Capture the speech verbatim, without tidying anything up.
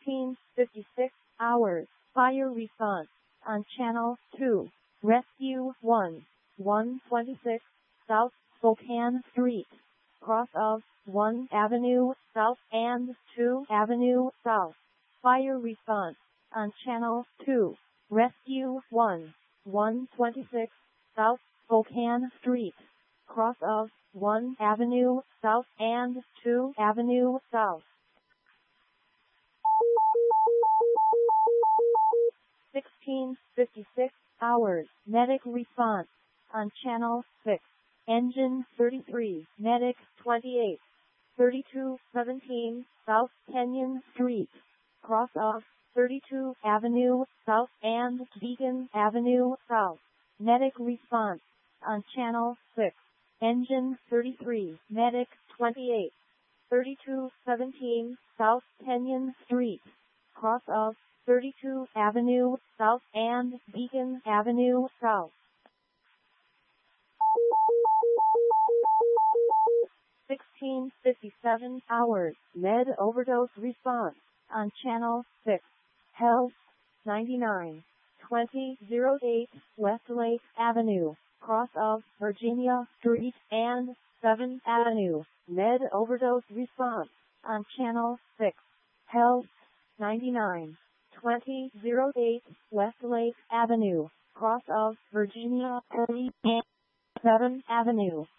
sixteen fifty-six hours, fire response on Channel two. Rescue one, one twenty-six South Spokane Street, cross of one Avenue South and two Avenue South. Fire response on Channel two. Rescue one, one twenty-six South Spokane Street, cross of one Avenue South and two Avenue South. sixteen fifty-six hours, medic response on Channel six. Engine thirty-three, medic twenty-eight, thirty-two seventeen South Kenyon Street, cross of thirty-two Avenue South and Beacon Avenue South. Medic response on Channel six. Engine thirty-three, medic twenty-eight, thirty-two seventeen South Kenyon Street, cross of thirty-two Avenue South and Beacon Avenue South. sixteen fifty-seven hours, lead overdose response on Channel six. Health ninety-nine, twenty oh eight Westlake Avenue, cross of Virginia Street and seventh Avenue. Lead overdose response on Channel six. Health ninety-nine, twenty oh eight Westlake Avenue, cross of Virginia Street and seventh Avenue.